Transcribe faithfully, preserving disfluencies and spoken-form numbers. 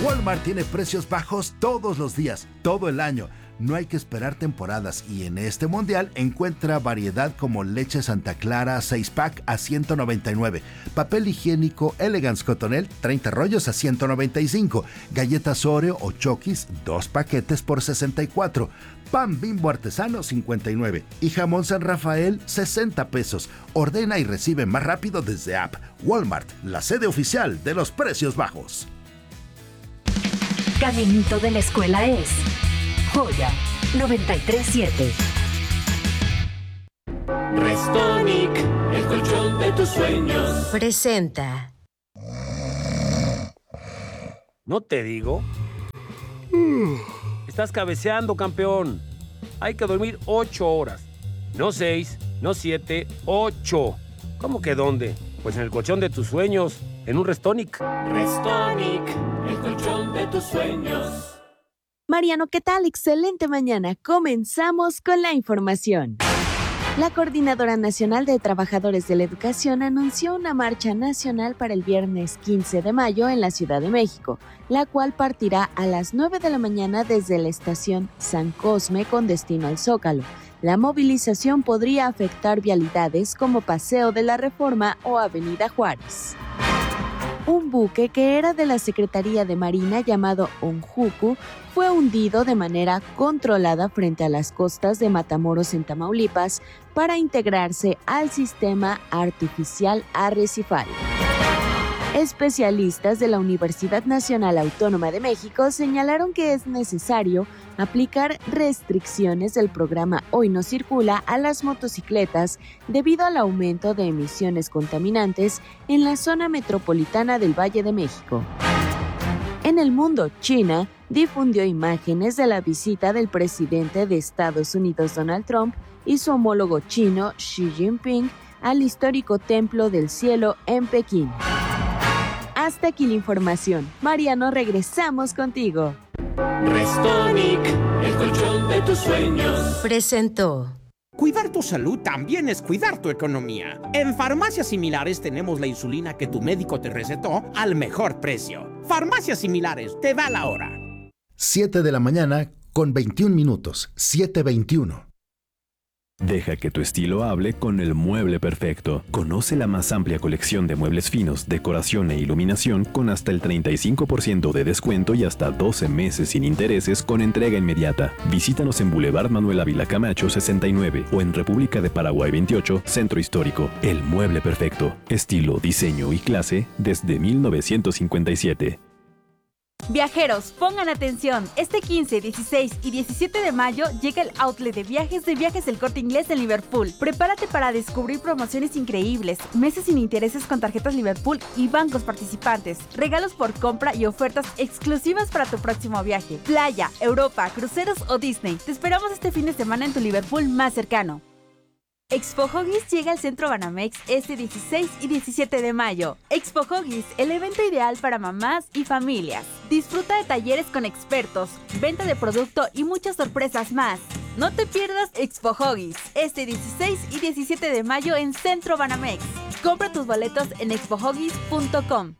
Walmart tiene precios bajos todos los días, todo el año. No hay que esperar temporadas y en este mundial encuentra variedad como leche Santa Clara seis pack a ciento noventa y nueve, papel higiénico Elegance Cotonel treinta rollos a ciento noventa y cinco, galletas Oreo o Chokis dos paquetes por sesenta y cuatro, pan Bimbo artesano cincuenta y nueve y jamón San Rafael sesenta pesos. Ordena y recibe más rápido desde app. Walmart, la sede oficial de los precios bajos. Caminito de la escuela es Joya noventa y tres siete. Restonic, el colchón de tus sueños. Presenta. ¿No te digo? Estás cabeceando, campeón. Hay que dormir ocho horas. No seis, no siete, ocho. ¿Cómo que dónde? Pues en el colchón de tus sueños, en un Restonic. Restonic, el colchón de tus sueños. Mariano, ¿qué tal? Excelente mañana. Comenzamos con la información. La Coordinadora Nacional de Trabajadores de la Educación anunció una marcha nacional para el viernes quince de mayo en la Ciudad de México, la cual partirá a las nueve de la mañana desde la estación San Cosme con destino al Zócalo. La movilización podría afectar vialidades como Paseo de la Reforma o Avenida Juárez. Un buque que era de la Secretaría de Marina llamado Onjuku fue hundido de manera controlada frente a las costas de Matamoros en Tamaulipas para integrarse al sistema artificial arrecifal. Especialistas de la Universidad Nacional Autónoma de México señalaron que es necesario aplicar restricciones del programa Hoy No Circula a las motocicletas debido al aumento de emisiones contaminantes en la zona metropolitana del Valle de México. En el mundo, China difundió imágenes de la visita del presidente de Estados Unidos Donald Trump y su homólogo chino Xi Jinping al histórico Templo del Cielo en Pekín. Hasta aquí la información. Mariano, regresamos contigo. Restonic, el colchón de tus sueños. Presentó. Cuidar tu salud también es cuidar tu economía. En Farmacias Similares tenemos la insulina que tu médico te recetó al mejor precio. Farmacias Similares, te da la hora. siete de la mañana con veintiún minutos. siete veintiuno. Deja que tu estilo hable con el mueble perfecto. Conoce la más amplia colección de muebles finos, decoración e iluminación con hasta el treinta y cinco por ciento de descuento y hasta doce meses sin intereses con entrega inmediata. Visítanos en Boulevard Manuel Ávila Camacho sesenta y nueve o en República de Paraguay veintiocho, Centro Histórico. El mueble perfecto. Estilo, diseño y clase desde mil novecientos cincuenta y siete. Viajeros, pongan atención. Este quince, dieciséis y diecisiete de mayo llega el outlet de viajes de Viajes El Corte Inglés en Liverpool. Prepárate para descubrir promociones increíbles, meses sin intereses con tarjetas Liverpool y bancos participantes, regalos por compra y ofertas exclusivas para tu próximo viaje. Playa, Europa, cruceros o Disney. Te esperamos este fin de semana en tu Liverpool más cercano. Expo Huggies llega al Centro Banamex este dieciséis y diecisiete de mayo. Expo Huggies, el evento ideal para mamás y familias. Disfruta de talleres con expertos, venta de producto y muchas sorpresas más. No te pierdas Expo Huggies este dieciséis y diecisiete de mayo en Centro Banamex. Compra tus boletos en expo huggies punto com.